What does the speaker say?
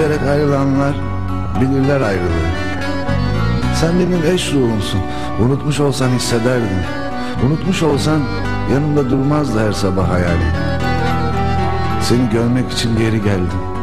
severek ayrılanlar bilirler ayrılığı. Sen benim eş ruhumsun. Unutmuş olsan hissederdin. Unutmuş olsan yanımda durmazdı her sabah hayalim. Seni görmek için geri geldim.